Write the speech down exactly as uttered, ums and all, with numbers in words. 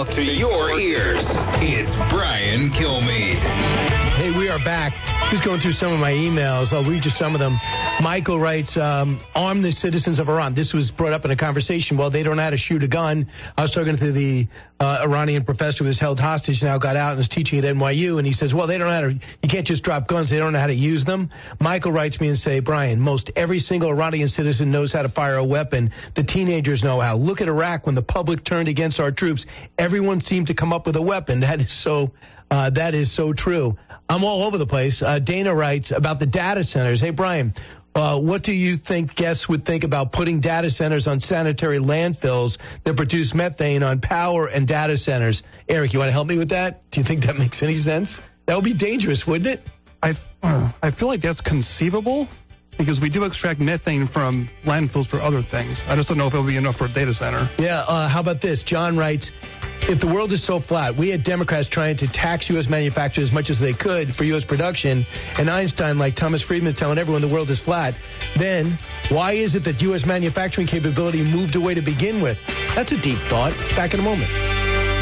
mouth to your ears. It's Brian Kilmeade. Hey, we are back. Just going through some of my emails. I'll read you some of them. Michael writes, um, arm the citizens of Iran. This was brought up in a conversation. Well, they don't know how to shoot a gun. I was talking to the uh, Iranian professor who was held hostage, now got out and is teaching at N Y U. And he says, well, they don't know how to, you can't just drop guns. They don't know how to use them. Michael writes me and say, Brian, most every single Iranian citizen knows how to fire a weapon. The teenagers know how. Look at Iraq. When the public turned against our troops, everyone seemed to come up with a weapon. That is so, uh, that is so true. I'm all over the place. Uh, Dana writes about the data centers. Hey, Brian, uh, what do you think guests would think about putting data centers on sanitary landfills that produce methane on power and data centers? Eric, you want to help me with that? Do you think that makes any sense? That would be dangerous, wouldn't it? I, uh, I feel like that's conceivable because we do extract methane from landfills for other things. I just don't know if it'll be enough for a data center. Yeah, uh, how about this? John writes, if the world is so flat, we had Democrats trying to tax U S manufacturers as much as they could for U S production, and Einstein, like Thomas Friedman, telling everyone the world is flat. Then, why is it that U S manufacturing capability moved away to begin with? That's a deep thought. Back in a moment.